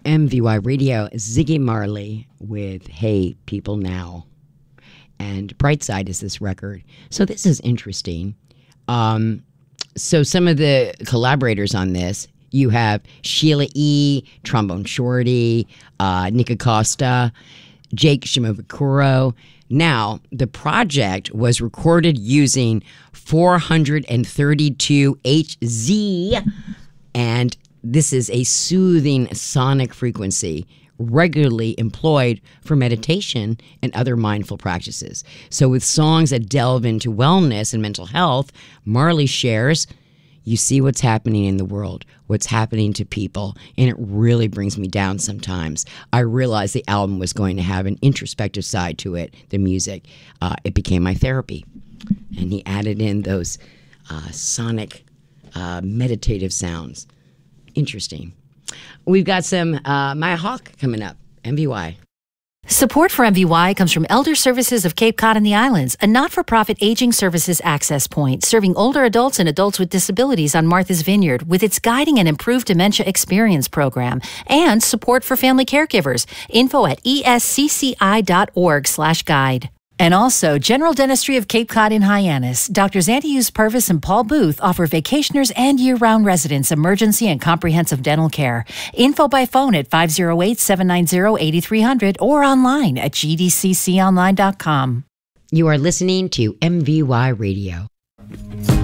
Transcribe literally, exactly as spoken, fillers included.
M V Y Radio, Ziggy Marley with Hey People Now. And Brightside is this record. So this is interesting. Um, so some of the collaborators on this, you have Sheila E., Trombone Shorty, uh, Nick Acosta, Jake Shimabukuro. Now, the project was recorded using four hundred thirty-two H Z, and this is a soothing sonic frequency regularly employed for meditation and other mindful practices. So with songs that delve into wellness and mental health, Marley shares, you see what's happening in the world, what's happening to people, and it really brings me down sometimes. I realized the album was going to have an introspective side to it, the music. Uh, it became my therapy. And he added in those uh, sonic, uh, meditative sounds. Interesting. We've got some uh, Maya Hawke coming up, M V Y. Support for M V Y comes from Elder Services of Cape Cod and the Islands, a not-for-profit aging services access point serving older adults and adults with disabilities on Martha's Vineyard with its Guiding and Improved Dementia Experience program, and support for family caregivers. Info at E S C C I dot org slash guide. And also, General Dentistry of Cape Cod and Hyannis. Doctors Antius Purvis and Paul Booth offer vacationers and year-round residents emergency and comprehensive dental care. Info by phone at five oh eight, seven nine zero, eight three zero zero or online at G D C C online dot com. You are listening to M V Y Radio.